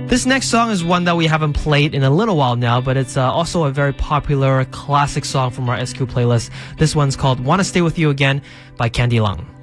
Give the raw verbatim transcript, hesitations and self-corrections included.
This next song is one that we haven't played in a little while now, but it's uh, also a very popular classic song from our S Q playlist. This one's called Wanna Stay With You Again by Candy Lang.